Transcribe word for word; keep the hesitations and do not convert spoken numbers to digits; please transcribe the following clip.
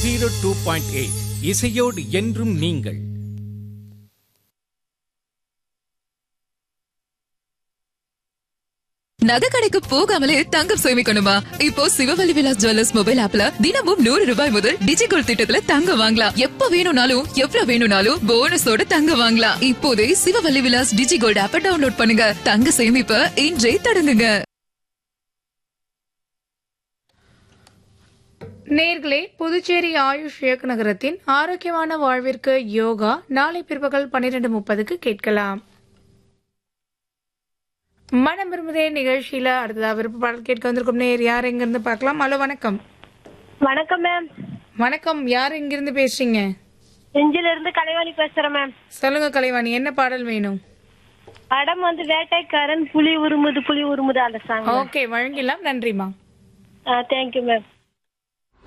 Zero two point eight இசையோடு என்றும் நீங்கள். நகை கடைக்கு போகாமலே தங்கம் சேமிக்கணுமா? இப்போ சிவவல்லி விலாஸ் ஜுவல்லர்ஸ் மொபைல் ஆப்ல தினமும் நூறு ரூபாய் முதல் டிஜிகோல்ட் திட்டத்துல தங்கம் வாங்கலாம். எப்ப வேணும்னாலும் எவ்வளவு வேணும்னாலும் போனஸோட தங்கம் வாங்கலாம். இப்போதே சிவவல்லி விலாஸ் டிஜிகோல்ட் ஆப்பை டவுன்லோட் பண்ணுங்க. தங்க சேமிப்ப இன்றே தொடங்குங்க. நேர்களே, புதுச்சேரி ஆயுஷ் இயக்குநரகத்தின் ஆரோக்கியமான வாழ்விற்கு யோகா நாளை பிற்பகல் பன்னிரண்டு முப்பதுக்கு கேட்கலாம். மனம் விரும்புதே நிகழ்ச்சியில அடுத்ததா விருப்ப பாடல் கேட்க வந்திருக்கும் நேர் யார் எங்கிருந்து பார்க்கலாம். ஹலோ, வணக்கம். வணக்கம் மேம். வணக்கம், யார் எங்கிருந்து பேசுறீங்க? செஞ்சில இருந்து கலைவாணி பேசுறேன் மேம். சொல்லுங்க கலைவாணி, என்ன பாடல் வேணும்? படம் வந்து வேட்டைக்காரன், புலி உருமுது புலி உருமுது அந்த சாங். ஓகே, வழங்கிடலாம். நன்றிமா. Thank you ma'am.